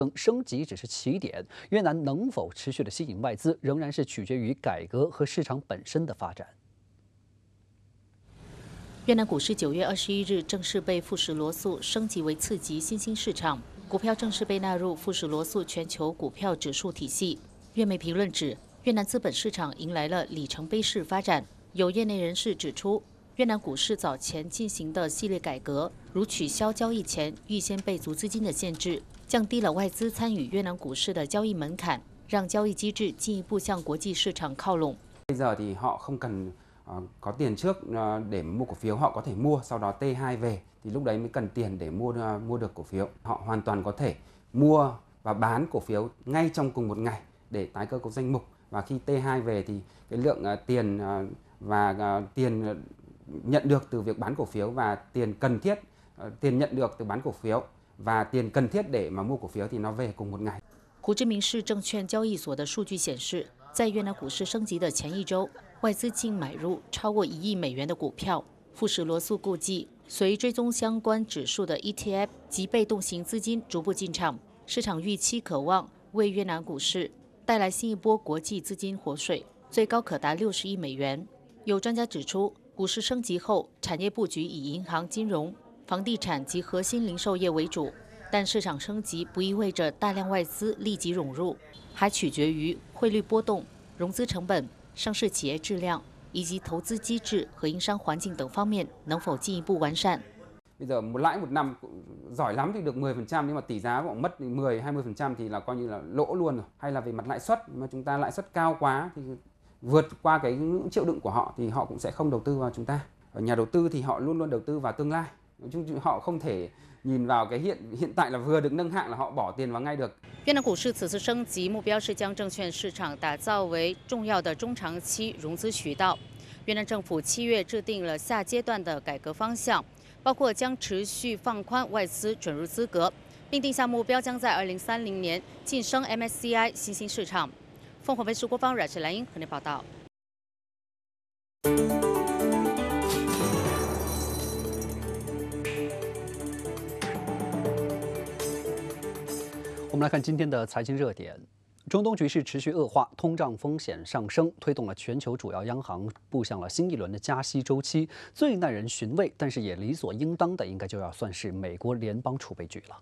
升级只是起点，越南能否持续的吸引外资，仍然是取决于改革和市场本身的发展。 越南股市9月21日正式被富时罗素升级为次级新兴市场，股票正式被纳入富时罗素全球股票指数体系。越媒评论指，越南资本市场迎来了里程碑式发展。有业内人士指出，越南股市早前进行的系列改革，如取消交易前预先备足资金的限制，降低了外资参与越南股市的交易门槛，让交易机制进一步向国际市场靠拢。 Bây giờ thì họ không cần có tiền trước để mua cổ phiếu, họ có thể mua sau đó T2 về thì lúc đấy mới cần tiền để mua được cổ phiếu. Họ hoàn toàn có thể mua và bán cổ phiếu ngay trong cùng một ngày để tái cơ cấu danh mục, và khi T2 về thì cái lượng tiền và tiền nhận được từ việc bán cổ phiếu và tiền cần thiết, tiền nhận được từ bán cổ phiếu và tiền cần thiết để mà mua cổ phiếu thì nó về cùng một ngày. 胡志明市证券交易所的数据显示，在越南股市升级的前一周，外资净买入超过1亿美元的股票。富时罗素估计，随追踪相关指数的 ETF 及被动型资金逐步进场，市场预期可望为越南股市带来新一波国际资金活水，最高可达60亿美元。有专家指出，股市升级后，产业布局以银行、金融、房地产及核心零售业为主。但市场升级不意味着大量外资立即涌入，还取决于汇率波动、融资成本、上市企业质量以及投资机制和营商环境等方面能否进一步完善。 Bây giờ một lãi một năm giỏi lắm thì được 10%, nhưng mà tỷ giá bọn mất 10-20% thì là coi như là lỗ luôn rồi. Hay là về mặt lãi suất, mà chúng ta lãi suất cao quá thì vượt qua cái ngưỡng chịu đựng của họ thì họ cũng sẽ không đầu tư vào chúng ta. Ở nhà đầu tư thì họ luôn luôn đầu tư vào tương lai. Họ không thể nhìn vào cái hiện tại là vừa được nâng hạng là họ bỏ tiền vào ngay được。 越南股市此次升级目标是将证券市场打造为重要的中长期融资渠道。越南政府7月制定了下阶段的改革方向，包括将持续放宽外资准入资格，并定下目标将在2030年晋升 MSCI 新兴市场。凤凰卫视郭芳、阮氏兰英和您报道。 我们来看今天的财经热点。中东局势持续恶化，通胀风险上升，推动了全球主要央行步向了新一轮的加息周期。最耐人寻味，但是也理所应当的，应该就要算是美国联邦储备局了。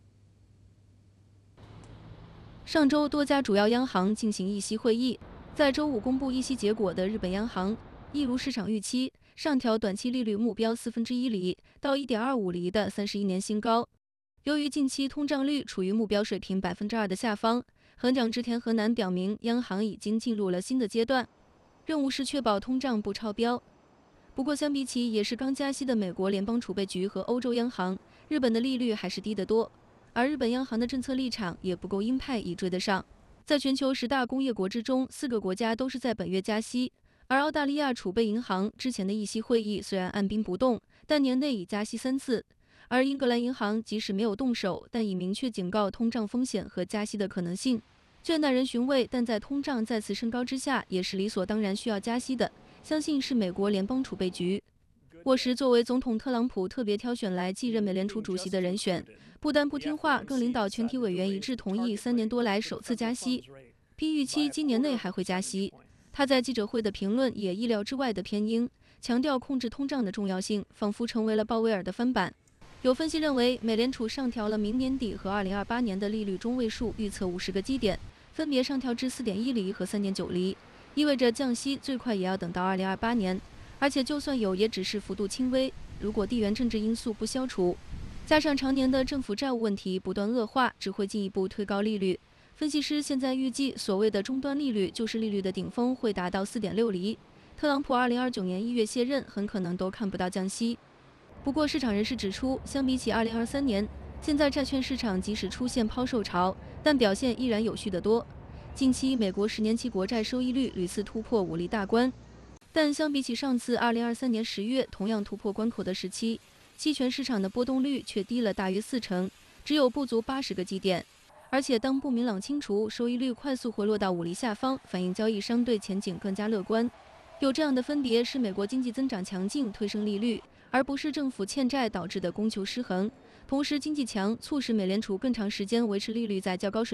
上周多家主要央行进行议息会议，在周五公布议息结果的日本央行，一如市场预期，上调短期利率目标1/4厘到1.25厘的31年新高。由于近期通胀率处于目标水平2%的下方，行长织田和男表明，央行已经进入了新的阶段，任务是确保通胀不超标。不过，相比起也是刚加息的美国联邦储备局和欧洲央行，日本的利率还是低得多，而日本央行的政策立场也不够鹰派以追得上。在全球10大工业国之中，4个国家都是在本月加息，而澳大利亚储备银行之前的议息会议虽然按兵不动，但年内已加息3次。而英格兰银行即使没有动手，但已明确警告通胀风险和加息的可能性。最耐人寻味，但在通胀再次升高之下，也是理所当然需要加息的，相信是美国联邦储备局。沃什作为总统特朗普特别挑选来继任美联储主席的人选，不但不听话，更领导全体委员一致同意3年多来首次加息，并预期今年内还会加息。他在记者会的评论也意料之外的偏鹰，强调控制通胀的重要性，仿佛成为了鲍威尔的翻版。有分析认为，美联储上调了明年底和2028年的利率中位数预测50个基点，分别上调至4.1厘和3.9厘，意味着降息最快也要等到2028年。而且就算有，也只是幅度轻微。如果地缘政治因素不消除，加上常年的政府债务问题不断恶化，只会进一步推高利率。分析师现在预计，所谓的终端利率就是利率的顶峰会达到4.6厘。特朗普2029年1月卸任，很可能都看不到降息。不过，市场人士指出，相比起2023年，现在债券市场即使出现抛售潮，但表现依然有序得多。近期，美国10年期国债收益率屡次突破5厘大关，但相比起上次2023年10月同样突破关口的时期，期权市场的波动率却低了大约40%，只有不足80个基点。而且，当不明朗清除，收益率快速回落到5厘下方，反映交易商对前景更加乐观。有这样的分别，是美国经济增长强劲推升利率，而不是政府欠债导致的供求失衡。同时，经济强促使美联储更长时间维持利率在较高水平。